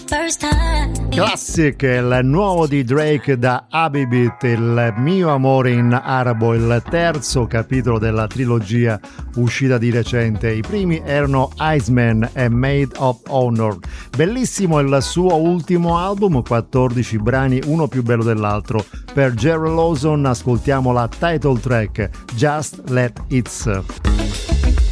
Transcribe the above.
Classic, il nuovo di Drake da Habibit, il mio amore in arabo, il terzo capitolo della trilogia uscita di recente. I primi erano Iceman e Made of Honor. Bellissimo il suo ultimo album, 14 brani, uno più bello dell'altro. Per Jerry Lawson ascoltiamo la title track Just Let It.